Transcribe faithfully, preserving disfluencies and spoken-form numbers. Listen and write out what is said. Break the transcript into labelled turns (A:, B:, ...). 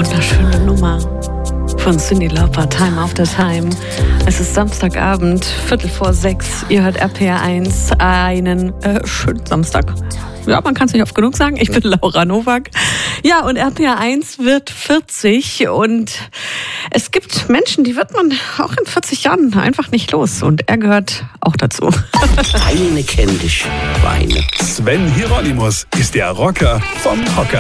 A: Wunderschöne Nummer von Cyndi Lauper, Time After Time. Es ist Samstagabend, Viertel vor sechs. Ihr hört R P R eins, einen äh, schönen Samstag. Ja, man kann es nicht oft genug sagen. Ich bin Laura Nowak. Ja, und R P R eins wird vierzig und es gibt Menschen, die wird man auch in vierzig Jahren einfach nicht los. Und er gehört auch dazu.
B: Eine kennt dich, Weine.
C: Sven Hieronymus ist der Rocker vom Hocker.